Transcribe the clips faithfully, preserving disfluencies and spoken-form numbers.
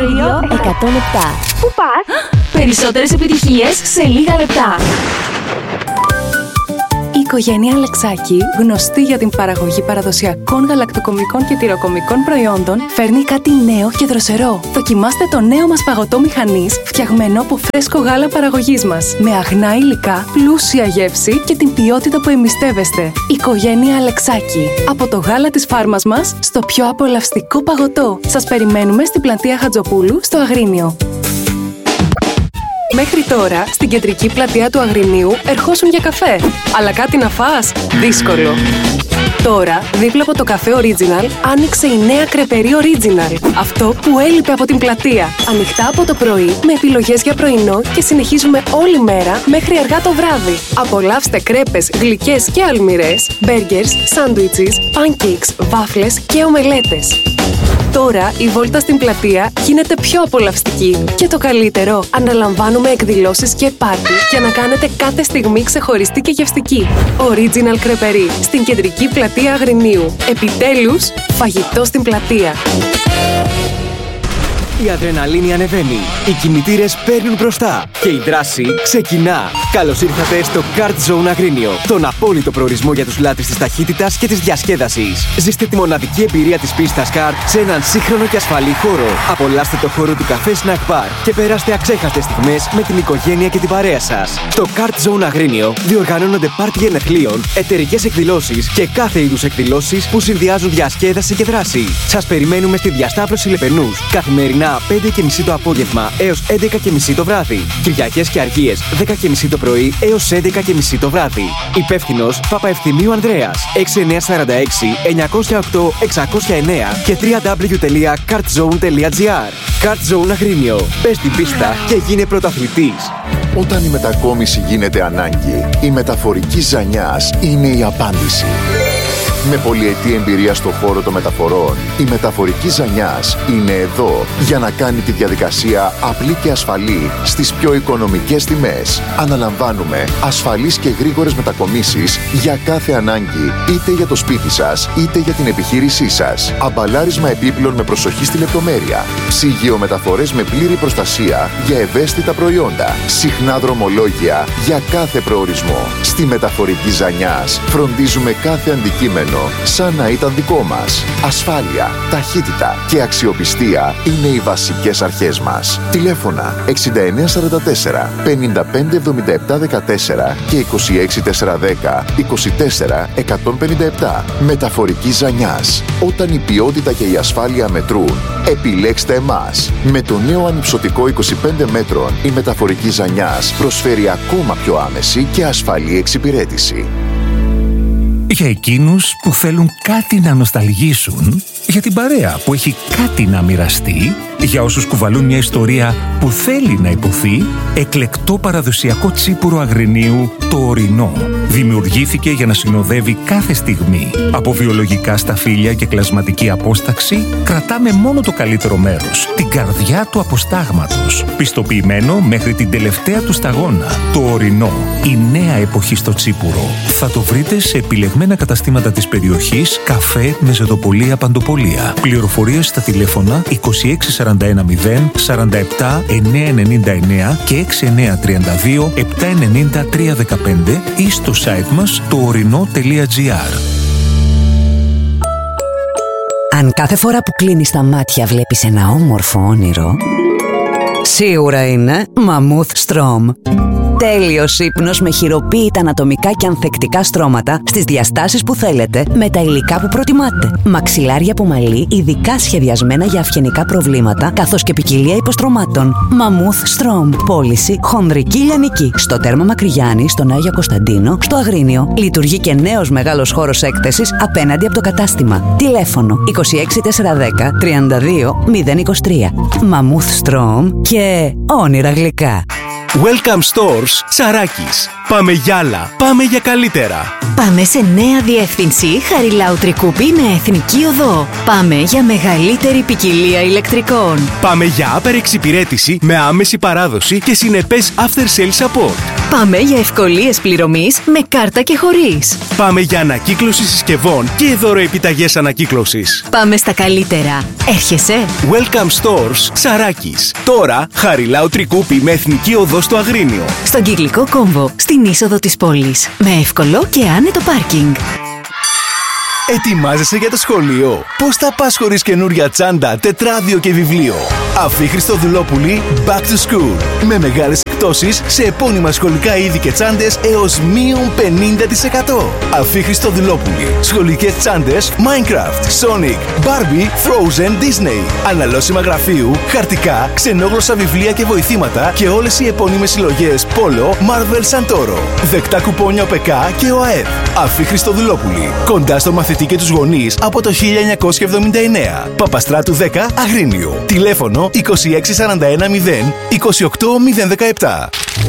Radio εκατόν επτά. Πού πας? Περισσότερες επιτυχίες σε λίγα λεπτά. Η οικογένεια Αλεξάκη, γνωστή για την παραγωγή παραδοσιακών γαλακτοκομικών και τυροκομικών προϊόντων, φέρνει κάτι νέο και δροσερό. Δοκιμάστε το νέο μας παγωτό μηχανής, φτιαγμένο από φρέσκο γάλα παραγωγής μας. Με αγνά υλικά, πλούσια γεύση και την ποιότητα που εμπιστεύεστε. Οικογένεια Αλεξάκη. Από το γάλα της φάρμας μας στο πιο απολαυστικό παγωτό. Σας περιμένουμε στην πλατεία Χατζοπούλου, στο Αγρίνιο. Μέχρι τώρα, στην κεντρική πλατεία του Αγρινίου ερχόσουν για καφέ. Αλλά κάτι να φας? Δύσκολο. Τώρα, δίπλα από το καφέ Original, άνοιξε η νέα κρεπερί Original. Αυτό που έλειπε από την πλατεία. Ανοιχτά από το πρωί, με επιλογές για πρωινό και συνεχίζουμε όλη μέρα μέχρι αργά το βράδυ. Απολαύστε κρέπες, γλυκές και αλμυρές, μπέργκερς, σάντουιτσες, pancakes, βάφλες και ομελέτες. Τώρα η βόλτα στην πλατεία γίνεται πιο απολαυστική. Και το καλύτερο, αναλαμβάνουμε εκδηλώσεις και πάρτι για να κάνετε κάθε στιγμή ξεχωριστή και γευστική. Original Κρεπερί, στην κεντρική πλατεία Αγρινίου. Επιτέλους, φαγητό στην πλατεία. Η αδρεναλίνη ανεβαίνει, οι κινητήρες παίρνουν μπροστά και η δράση ξεκινά. Καλώς ήρθατε στο Kart Zone Αγρίνιο, τον απόλυτο προορισμό για τους λάτρεις της ταχύτητας και της διασκέδασης. Ζήστε τη μοναδική εμπειρία της πίστας Kart σε έναν σύγχρονο και ασφαλή χώρο. Απολαύστε το χώρο του καφέ Snack Bar και περάστε αξέχαστες στιγμές με την οικογένεια και την παρέα σας. Στο Kart Zone Αγρίνιο διοργανώνονται πάρτι γενεθλίων, εταιρικές εκδηλώσεις και κάθε είδους εκδηλώσεις που συνδυάζουν διασκέδαση και δράση. Σας περιμένουμε στη διασταύρωση Λεπενούς καθημερινά πέντε και μισή το απόγευμα έως έντεκα και μισή το βράδυ. Κυριακές και Αργίες δέκα και μισή το πρωί έως έντεκα και μισή το βράδυ. Υπεύθυνος Παπαευθυμίου Ανδρέας έξι εννιά τέσσερα έξι εννιά μηδέν οκτώ εξακόσια εννέα και double-u double-u double-u τελεία kartzone τελεία gr. Kart Zone Αγρίνιο. Πες την πίστα και γίνε πρωταθλητής. Όταν η μετακόμιση γίνεται ανάγκη, η μεταφορική Ζανιάς είναι η απάντηση. Με πολυετή εμπειρία στον χώρο των μεταφορών, η μεταφορική Ζανιάς είναι εδώ για να κάνει τη διαδικασία απλή και ασφαλή στις πιο οικονομικές τιμές. Αναλαμβάνουμε ασφαλείς και γρήγορες μετακομίσεις για κάθε ανάγκη, είτε για το σπίτι σας, είτε για την επιχείρησή σας. Αμπαλάρισμα επίπλων με προσοχή στη λεπτομέρεια. Ψυγείο μεταφορές με πλήρη προστασία για ευαίσθητα προϊόντα. Συχνά δρομολόγια για κάθε προορισμό. Στη μεταφορική Ζανιάς φροντίζουμε κάθε αντικείμενο σαν να ήταν δικό μας. Ασφάλεια, ταχύτητα και αξιοπιστία είναι οι βασικές αρχές μας. Τηλέφωνα εξήντα εννέα σαράντα τέσσερα πενήντα πέντε εβδομήντα επτά δεκατέσσερα και είκοσι έξι τετρακόσια δέκα είκοσι τέσσερα εκατόν πενήντα επτά. Μεταφορική Ζανιάς. Όταν η ποιότητα και η ασφάλεια μετρούν, επιλέξτε εμάς. Με το νέο ανυψωτικό είκοσι πέντε μέτρων, η μεταφορική Ζανιάς προσφέρει ακόμα πιο άμεση και ασφαλή εξυπηρέτηση. Για εκείνους που θέλουν κάτι να νοσταλγήσουν, για την παρέα που έχει κάτι να μοιραστεί, για όσους κουβαλούν μια ιστορία που θέλει να υποθεί, εκλεκτό παραδοσιακό τσίπουρο Αγρινίου, το Ορεινό. Δημιουργήθηκε για να συνοδεύει κάθε στιγμή. Από βιολογικά σταφύλια και κλασματική απόσταξη, κρατάμε μόνο το καλύτερο μέρος, την καρδιά του αποστάγματος. Πιστοποιημένο μέχρι την τελευταία του σταγόνα. Το Ορεινό, η νέα εποχή στο τσίπουρο. Θα το βρείτε σε επιλεγμένα καταστήματα της περιοχής, καφέ, μεζεδοπολία, παντοπολία. Πληροφορίες στα τηλέφωνα είκοσι έξι σαράντα ένα μηδέν σαράντα επτά εννιακόσια ενενήντα εννέα και έξι εννιά τρία δύο επτά εννιά τρία δεκαπέντε ή στο site μας το ορεινό τελεία gr. Αν κάθε φορά που κλείνεις τα μάτια βλέπεις ένα όμορφο όνειρο, σίγουρα είναι Mammoth Strom. Τέλειος ύπνος με χειροποίητα ανατομικά και ανθεκτικά στρώματα στις διαστάσεις που θέλετε με τα υλικά που προτιμάτε. Μαξιλάρια από μαλλί ειδικά σχεδιασμένα για αυγενικά προβλήματα καθώς και ποικιλία υποστρωμάτων. Mammoth Strom. Πώληση χονδρική λιανική. Στο Τέρμα Μακρυγιάννη, στον Άγιο Κωνσταντίνο, στο Αγρίνιο. Λειτουργεί και νέος μεγάλος χώρος έκθεσης απέναντι από το κατάστημα. Τηλέφωνο είκοσι έξι τετρακόσια δέκα τριάντα δύο μηδέν είκοσι τρία. Mammoth Strom και όνειρα γλυκά. Welcome Stores Σαράκης. Πάμε για άλλα. Πάμε για καλύτερα. Πάμε σε νέα διεύθυνση Χαριλάου Τρικούπη με εθνική οδό. Πάμε για μεγαλύτερη ποικιλία ηλεκτρικών. Πάμε για άπερ εξυπηρέτηση με άμεση παράδοση και συνεπές after sales support. Πάμε για ευκολίες πληρωμής με κάρτα και χωρίς. Πάμε για ανακύκλωση συσκευών και δωροεπιταγές ανακύκλωσης. Πάμε στα καλύτερα. Έρχεσαι? Welcome Stores Σαράκης. Τώρα Χαριλάου Τρικούπι με εθνική οδό στο Αγρίνιο. Στον Κυκλικό Κόμβο, στην είσοδο της πόλης. Με εύκολο και άνετο πάρκινγκ. Ετοιμάζεσαι για το σχολείο? Πώς θα πας χωρίς καινούρια τσάντα, τετράδιο και βιβλίο? Αφή Χριστοδουλόπουλη Back to School. Με μεγάλες εκπτώσεις σε επώνυμα σχολικά είδη και τσάντες έως μείον πενήντα τοις εκατό. Αφή Χριστοδουλόπουλη. Σχολικές τσάντες Minecraft, Sonic, Barbie, Frozen, Disney. Αναλώσιμα γραφείου, χαρτικά, ξενόγλωσσα βιβλία και βοηθήματα και όλες οι επώνυμες συλλογές Polo, Marvel, Santoro. Δεκτά κουπόνια ΟΠΕΚΑ και ΟΑΕΔ. Αφή Χριστοδουλόπουλη. Κοντά στο μαθητή και τους γονείς από το χίλια εννιακόσια εβδομήντα εννέα. Παπαστράτου δέκα, Αγρίνιο. Τηλέφωνο είκοσι έξι σαράντα ένα μηδέν είκοσι οκτώ μηδέν δεκαεπτά.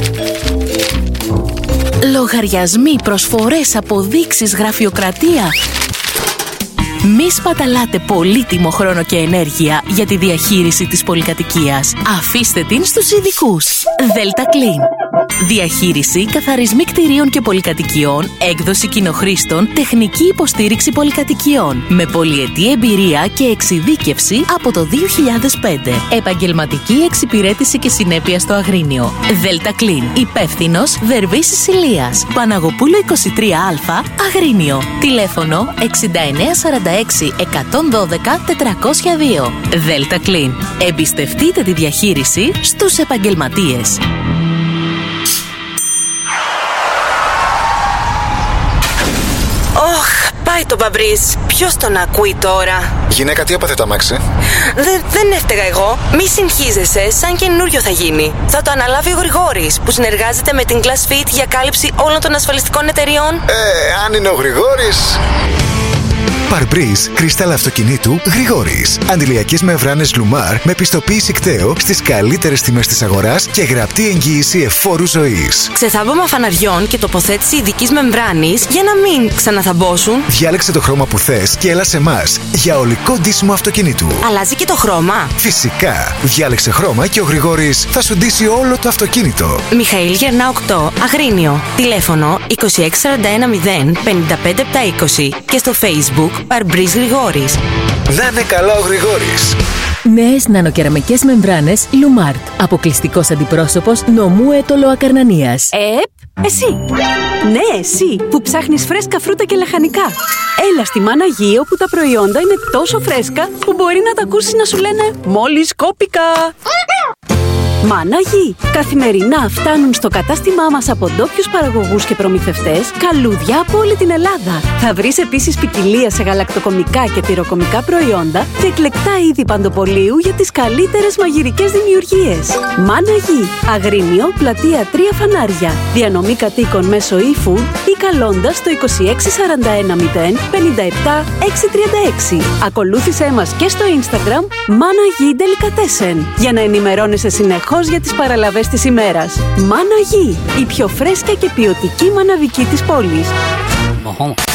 Λογαριασμοί, προσφορές, αποδείξεις, γραφειοκρατία. Μη σπαταλάτε πολύτιμο χρόνο και ενέργεια για τη διαχείριση της πολυκατοικίας. Αφήστε την στους ειδικούς. Delta Clean. Διαχείριση, καθαρισμοί κτηρίων και πολυκατοικιών, έκδοση κοινοχρήστων, τεχνική υποστήριξη πολυκατοικιών. Με πολυετή εμπειρία και εξειδίκευση από το δύο χιλιάδες πέντε. Επαγγελματική εξυπηρέτηση και συνέπεια στο Αγρίνιο. Delta Clean. Υπεύθυνος Δερβίσης Ηλίας. Παναγοπούλου είκοσι τρία Α, Αγρίνιο. Τηλέφωνο εξήντα εννέα σαράντα έξι εκατόν δώδεκα τετρακόσια δύο. Delta Clean. Εμπιστευτείτε τη διαχείριση στους επαγγελματίες. Ωχ, πάει το μπαμπρίς. Ποιος τον ακούει τώρα? Γυναίκα, τι έπαθε το αμάξι? Δε, δεν έφταιγα εγώ. Μη συγχύζεσαι, σαν καινούριο θα γίνει. Θα το αναλάβει ο Γρηγόρης, που συνεργάζεται με την ClassFit για κάλυψη όλων των ασφαλιστικών εταιριών. Ε, αν είναι ο Γρηγόρης. Παρμπρίζ, κρίσταλα αυτοκινήτου Γρηγόρης. Αντιλιακές μεμβράνες Λουμάρ με πιστοποίηση κταίο στις καλύτερες τιμές της αγοράς και γραπτή εγγύηση εφόρου ζωής. Ξεθάμπαμα φαναριών και τοποθέτηση ειδικής μεμβράνης για να μην ξαναθαμπόσουν. Διάλεξε το χρώμα που θες και έλα σε εμάς για ολικό ντύσιμο αυτοκινήτου. Αλλάζει και το χρώμα? Φυσικά. Διάλεξε χρώμα και ο Γρηγόρης θα σου ντύσει όλο το αυτοκίνητο. Μιχαήλ Γερνά οκτώ, Αγρίνιο. Τηλέφωνο είκοσι έξι σαράντα ένα μηδέν πενήντα πέντε επτακόσια είκοσι και στο Facebook Παρμπρίζ Γρηγόρης. Να είναι καλά ο Γρηγόρης. Νέες νανοκεραμικές μεμβράνες Λουμάρτ. Αποκλειστικός αντιπρόσωπος νομού Έτολο Ακαρνανίας. Επ, εσύ. Ναι, εσύ που ψάχνεις φρέσκα φρούτα και λαχανικά. Έλα στη Μάνα Γη, όπου τα προϊόντα είναι τόσο φρέσκα που μπορεί να τα ακούσεις να σου λένε «Μόλις κόπηκα». Μάνα Γη. Καθημερινά φτάνουν στο κατάστημά μας από ντόπιους παραγωγούς και προμηθευτές καλούδια από όλη την Ελλάδα. Θα βρεις επίσης ποικιλία σε γαλακτοκομικά και τυροκομικά προϊόντα και εκλεκτά είδη παντοπολίου για τις καλύτερες μαγειρικές δημιουργίες. Μάνα Γη. Αγρίνιο, πλατεία τρία Φανάρια. Διανομή κατοίκων μέσω e-food ή καλώντας το είκοσι έξι σαράντα ένα μηδέν πενήντα επτά εξακόσια τριάντα έξι. Ακολούθησέ μας και στο Instagram Μάνα Γη Delicatessen για να ενημερώνεσαι συνεχώς για τις παραλαβές της ημέρας. Μάνα Γη, η πιο φρέσκα και ποιοτική μαναβική της πόλης.